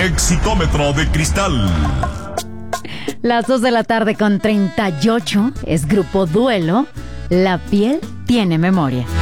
Exitómetro de cristal. Las 2 de la tarde con 38 es Grupo Duelo. La piel tiene memoria.